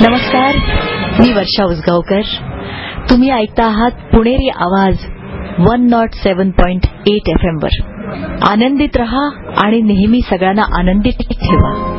नमस्कार, मी वर्षा उसगावकर. तुम्ही ऐकता आहात पुणेरी आवाज 107.8 FM वर. आनंदित रहा आणि नेहमी सगळ्यांना आनंदित ठेवा.